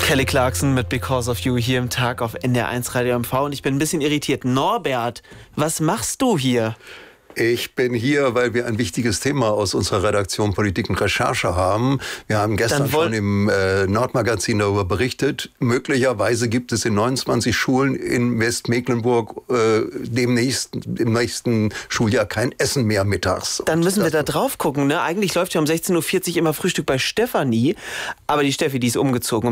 Kelly Clarkson mit Because of You hier im Tag auf NDR1 Radio MV und ich bin ein bisschen irritiert. Norbert, was machst du hier? Ich bin hier, weil wir ein wichtiges Thema aus unserer Redaktion Politik und Recherche haben. Wir haben gestern schon im Nordmagazin darüber berichtet. Möglicherweise gibt es in 29 Schulen in Westmecklenburg im nächsten Schuljahr kein Essen mehr mittags. Dann müssen wir da drauf gucken. Ne? Eigentlich läuft ja um 16.40 Uhr immer Frühstück bei Stefanie. Aber die Steffi, die ist umgezogen. Um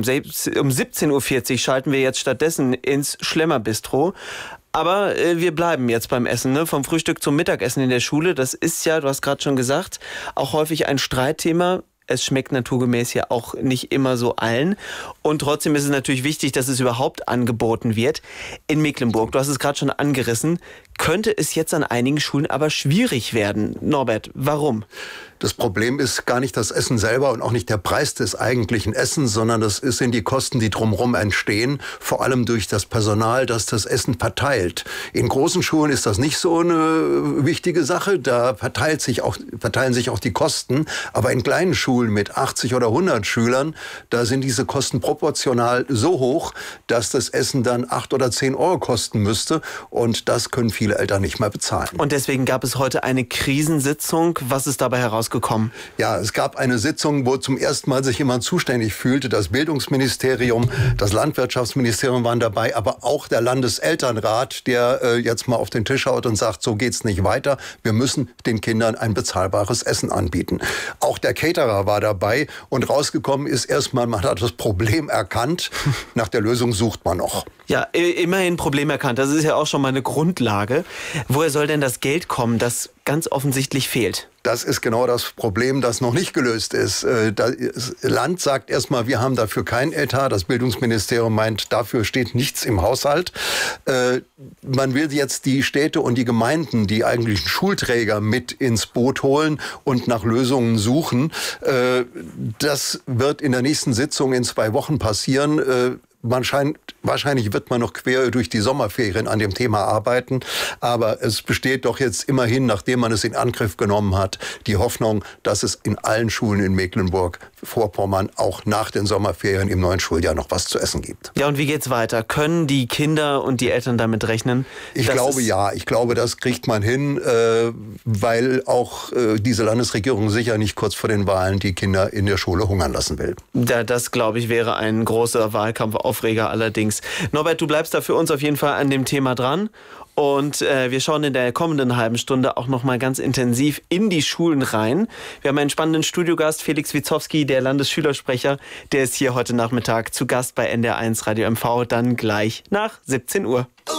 17.40 Uhr schalten wir jetzt stattdessen ins Schlemmerbistro. Aber wir bleiben jetzt beim Essen, ne? Vom Frühstück zum Mittagessen in der Schule. Das ist ja, du hast gerade schon gesagt, auch häufig ein Streitthema. Es schmeckt naturgemäß ja auch nicht immer so allen. Und trotzdem ist es natürlich wichtig, dass es überhaupt angeboten wird. In Mecklenburg, du hast es gerade schon angerissen, könnte es jetzt an einigen Schulen aber schwierig werden. Norbert, warum? Das Problem ist gar nicht das Essen selber und auch nicht der Preis des eigentlichen Essens, sondern das sind die Kosten, die drumherum entstehen, vor allem durch das Personal, das das Essen verteilt. In großen Schulen ist das nicht so eine wichtige Sache, da verteilen sich auch die Kosten, aber in kleinen Schulen mit 80 oder 100 Schülern, da sind diese Kosten proportional so hoch, dass das Essen dann 8 oder 10 Euro kosten müsste und das können viele Eltern nicht mehr bezahlen. Und deswegen gab es heute eine Krisensitzung. Was ist dabei herausgekommen? Ja, es gab eine Sitzung, wo zum ersten Mal sich jemand zuständig fühlte. Das Bildungsministerium, das Landwirtschaftsministerium waren dabei, aber auch der Landeselternrat, der jetzt mal auf den Tisch haut und sagt, so geht's nicht weiter. Wir müssen den Kindern ein bezahlbares Essen anbieten. Auch der Caterer war dabei und rausgekommen ist erstmal, man hat das Problem erkannt. Nach der Lösung sucht man noch. Ja, immerhin Problem erkannt. Das ist ja auch schon mal eine Grundlage. Woher soll denn das Geld kommen, das ganz offensichtlich fehlt? Das ist genau das Problem, das noch nicht gelöst ist. Das Land sagt erstmal, wir haben dafür keinen Etat. Das Bildungsministerium meint, dafür steht nichts im Haushalt. Man will jetzt die Städte und die Gemeinden, die eigentlichen Schulträger mit ins Boot holen und nach Lösungen suchen. Das wird in der nächsten Sitzung in 2 Wochen passieren. Wahrscheinlich wird man noch quer durch die Sommerferien an dem Thema arbeiten. Aber es besteht doch jetzt immerhin, nachdem man es in Angriff genommen hat, die Hoffnung, dass es in allen Schulen in Mecklenburg-Vorpommern auch nach den Sommerferien im neuen Schuljahr noch was zu essen gibt. Ja, und wie geht's weiter? Können die Kinder und die Eltern damit rechnen? Ich glaube ja. Ich glaube, das kriegt man hin, weil auch diese Landesregierung sicher nicht kurz vor den Wahlen die Kinder in der Schule hungern lassen will. Ja, das, glaube ich, wäre ein großer Wahlkampfaufreger allerdings. Norbert, du bleibst da für uns auf jeden Fall an dem Thema dran. Und wir schauen in der kommenden halben Stunde auch noch mal ganz intensiv in die Schulen rein. Wir haben einen spannenden Studiogast, Felix Witzowski, der Landesschülersprecher. Der ist hier heute Nachmittag zu Gast bei NDR1 Radio MV, dann gleich nach 17 Uhr.